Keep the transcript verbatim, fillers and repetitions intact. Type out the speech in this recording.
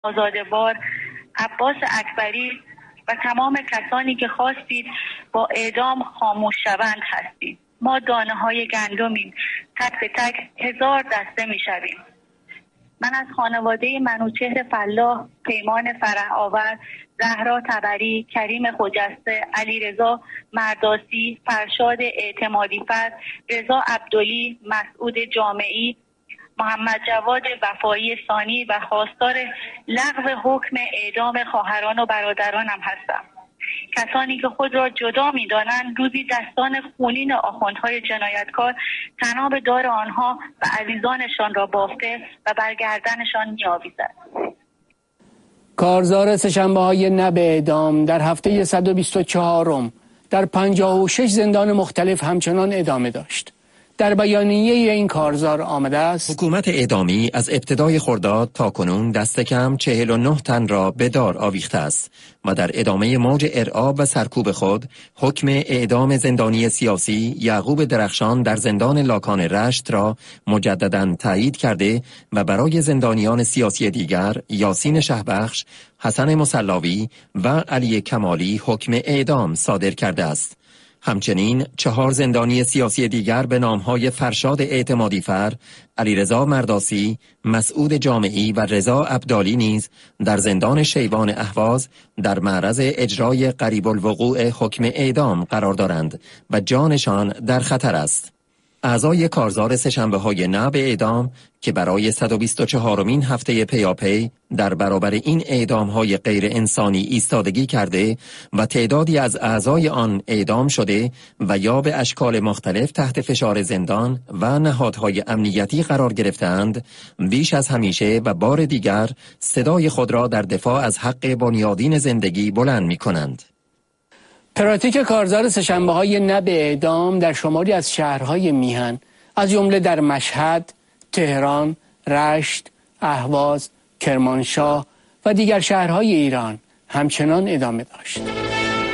آزاده‌بار، عباس اکبری و تمام کسانی که خواستید با اعدام خاموش شوند هستید. ما دانه های گندمیم، تک به تک هزار دسته می شویم. من از خانواده منوچهر فلاح، پیمان فرح آور، زهرا تبری، کریم خجسته، علیرضا مرداسی، فرشاد اعتمادی فر، رضا عبدلی، مسعود جامعی، محمد جواد وفایی ثانی و خواستار لغو حکم اعدام خواهران و برادرانم هستم. کسانی که خود را جدا می‌دانند روزی دستان خونین آخوندهای جنایتکار طناب دار آنها و عزیزانشان را بافته و بر گردنشان می‌آویزد. کارزار سه‌شنبه‌های نه به اعدام در هفته صد و بیست و چهارم در پنجاه و شش زندان مختلف همچنان ادامه داشت. در بیانیه این کارزار آمده است: حکومت اعدامی از ابتدای خرداد تا کنون دست کم چهل و نه تن را به دار آویخته است و در ادامه موج ارعاب و سرکوب خود حکم اعدام زندانی سیاسی یعقوب درخشان در زندان لاکان رشت را مجدداً تایید کرده و برای زندانیان سیاسی دیگر یاسین شهبخش، حسن مسلاوی و علی کمالی حکم اعدام صادر کرده است. همچنین چهار زندانی سیاسی دیگر به نامهای فرشاد اعتمادی فر، علیرضا مرداسی، مسعود جامعی و رضا عبدالی نیز در زندان شیوان اهواز در معرض اجرای قریب الوقوع حکم اعدام قرار دارند و جانشان در خطر است. اعضای کارزار سه‌شنبه‌های نه به اعدام که برای صد و بیست و چهارمین هفته پیاپی در برابر این اعدام‌های غیر انسانی ایستادگی کرده و تعدادی از اعضای آن اعدام شده و یا به اشکال مختلف تحت فشار زندان و نهادهای امنیتی قرار گرفتند، بیش از همیشه و بار دیگر صدای خود را در دفاع از حق بنیادین زندگی بلند می‌کنند. پراتیک کارزار سه‌شنبه‌های نه به اعدام در شماری از شهرهای میهن از جمله در مشهد، تهران، رشت، اهواز، کرمانشاه و دیگر شهرهای ایران همچنان ادامه داشت.